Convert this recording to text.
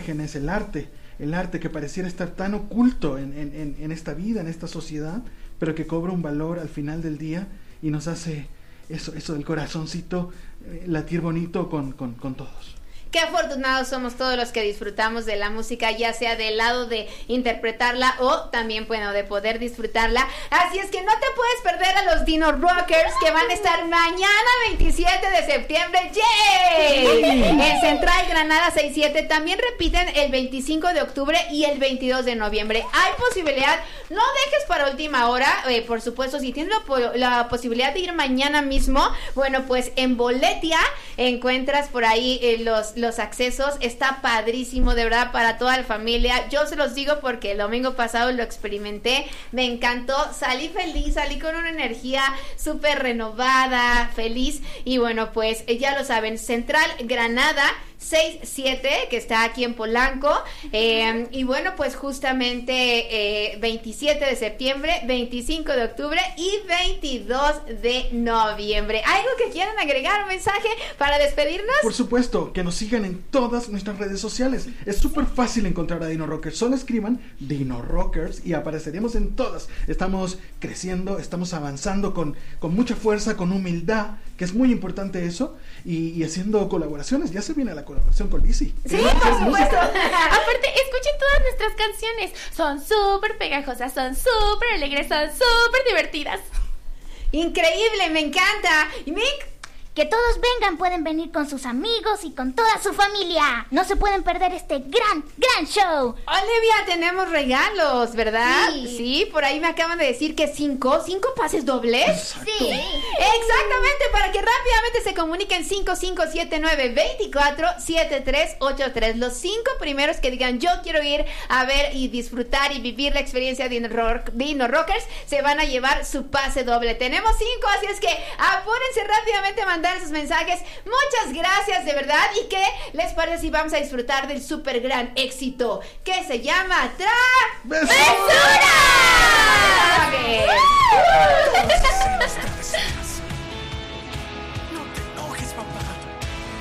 imagen es el arte que pareciera estar tan oculto en esta vida, en esta sociedad, pero que cobra un valor al final del día y nos hace eso del corazoncito latir bonito con todos. Qué afortunados somos todos los que disfrutamos de la música, ya sea del lado de interpretarla o también, bueno, de poder disfrutarla. Así es que no te puedes perder a los Dino Rockers, que van a estar mañana 27 de septiembre. ¡Yay! En Central Granada 67. También repiten el 25 de octubre y el 22 de noviembre. Hay posibilidad, no dejes para última hora, por supuesto, si tienes la posibilidad de ir mañana mismo, bueno, pues en Boletia encuentras por ahí los accesos. Está padrísimo, de verdad, para toda la familia. Yo se los digo porque el domingo pasado lo experimenté, me encantó, salí feliz, salí con una energía súper renovada, feliz. Y bueno, pues ya lo saben, Central Granada 67, que está aquí en Polanco, y bueno, pues justamente 27 de septiembre, 25 de octubre y 22 de noviembre. ¿Algo que quieran agregar, un mensaje para despedirnos? Por supuesto, que nos sigan en todas nuestras redes sociales. Es súper fácil encontrar a Dino Rockers, solo escriban Dino Rockers y apareceremos en todas. Estamos creciendo, estamos avanzando con mucha fuerza, con humildad, que es muy importante eso, y haciendo colaboraciones. Ya se viene la colaboración con Lizzy. Sí, por supuesto. Aparte, escuchen todas nuestras canciones. Son súper pegajosas, son súper alegres, son súper divertidas. Increíble, me encanta. Y Mick, que todos vengan, pueden venir con sus amigos y con toda su familia. No se pueden perder este gran show. Olivia, tenemos regalos, ¿verdad? Sí, por ahí me acaban de decir que 5 pases dobles. Exacto. Sí. Exactamente, para que rápidamente se comuniquen 5579-247383. Los 5 primeros que digan yo quiero ir a ver y disfrutar y vivir la experiencia de Dino Rockers se van a llevar su pase doble. Tenemos 5, así es que apúrense rápidamente a mandar sus mensajes. Muchas gracias, de verdad. ¿Y qué les parece si vamos a disfrutar del súper gran éxito que se llama ¡Travesura!